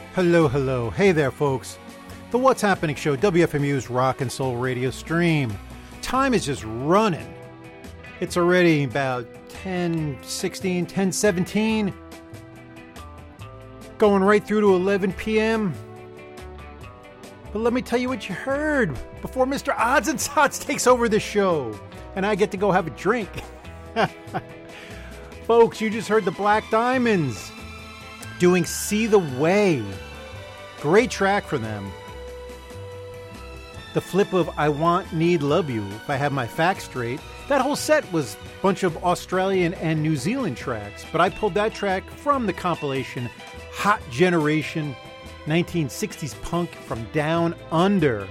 Hello, hello. Hey there, folks. The What's Happening Show, WFMU's rock and soul radio stream. Time is just running. It's already about 10:16, 10:17. Going right through to 11 p.m. But let me tell you what you heard before Mr. Odds and Sods takes over the show and I get to go have a drink. Folks, you just heard the Black Diamonds doing See the Way. Great track for them. The flip of I Want, Need, Love You, if I have my facts straight. That whole set was a bunch of Australian and New Zealand tracks, but I pulled that track from the compilation Hot Generation, 1960s punk from Down Under.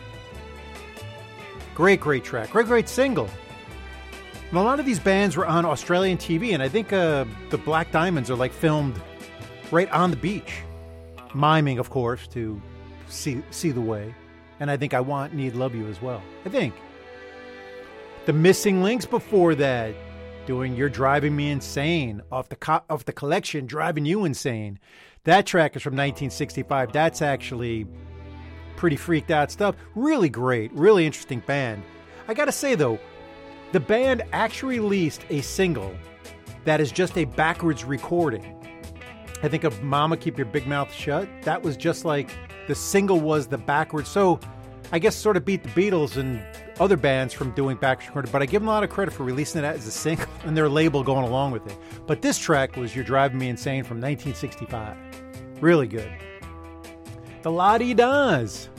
Great track. Great single. And a lot of these bands were on Australian TV, and I think the Black Diamonds are like filmed right on the beach. Miming, of course, to see the Way. And I think I Want, Need, Love You as well. I think. The Missing Links before that, doing You're Driving Me Insane, off the collection Driving You Insane. That track is from 1965. That's actually pretty freaked out stuff. Really great, really interesting band. I gotta say though, the band actually released a single that is just a backwards recording. I think of Mama Keep Your Big Mouth Shut. That was just like the single was the backwards. So I guess sort of beat the Beatles and other bands from doing backwards recording. But I give them a lot of credit for releasing that as a single and their label going along with it. But this track was You're Driving Me Insane from 1965. Really good. The La-Dee-Dahs.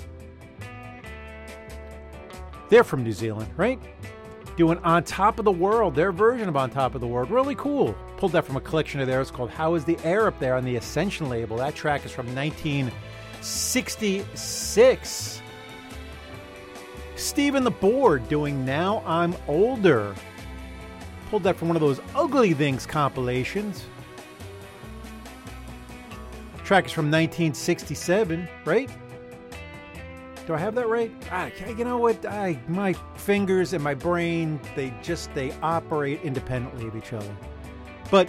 They're from New Zealand, right? Doing On Top of the World, their version of On Top of the World. Really cool. Pulled that from a collection of theirs called How Is the Air Up There on the Ascension label. That track is from 1966. Stephen the Board doing Now I'm Older. Pulled that from one of those Ugly Things compilations. Track is from 1967, right? Do I have that right? You know what? My fingers and my brain, they operate independently of each other. But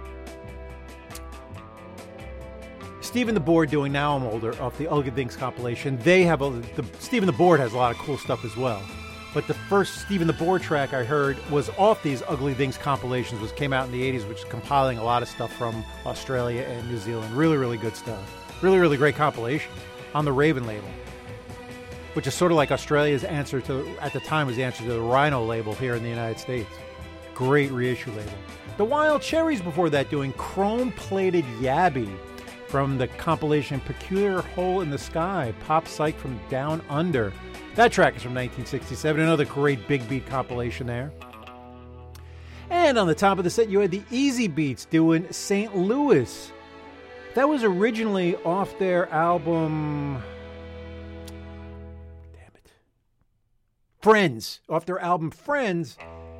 Stephen the Board doing Now I'm Older off the Ugly Things compilation. They have Stephen the Board has a lot of cool stuff as well. But the first Stephen the Board track I heard was off these Ugly Things compilations, which came out in the 80s, which is compiling a lot of stuff from Australia and New Zealand. Really, really good stuff. Really, really great compilation on the Raven label, which is sort of like Australia's answer to, at the time, was the answer to the Rhino label here in the United States. Great reissue label. The Wild Cherries before that doing Chrome-Plated Yabby from the compilation Peculiar Hole in the Sky, Pop Psych from Down Under. That track is from 1967, another great big beat compilation there. And on the top of the set, you had the Easy Beats doing St. Louis. That was originally off their album... Friends, off their album Friends,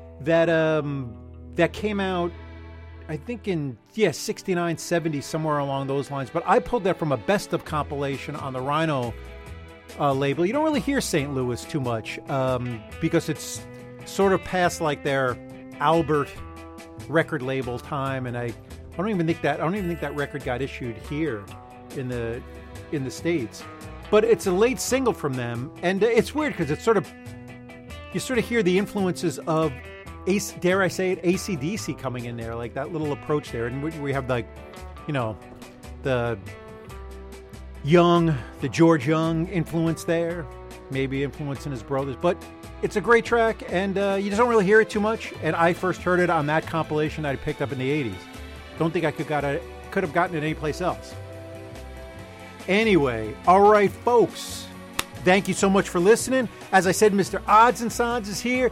that came out, I think in 69, 70, somewhere along those lines. But I pulled that from a best of compilation on the Rhino label. You don't really hear St. Louis too much because it's sort of past like their Albert record label time, and I don't even think that record got issued here in the States. But it's a late single from them, and it's weird because it's you sort of hear the influences of, dare I say it, AC/DC coming in there, like that little approach there. And we have the George Young influence there, maybe influencing his brothers. But it's a great track, and you just don't really hear it too much. And I first heard it on that compilation that I picked up in the 80s. Don't think I could have gotten it anyplace else. Anyway, all right, folks. Thank you so much for listening. As I said, Mr. Odds and Sods is here.